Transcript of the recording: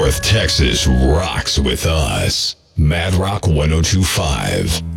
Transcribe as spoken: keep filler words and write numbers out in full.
North Texas rocks with us. Mad Rock ten twenty-five.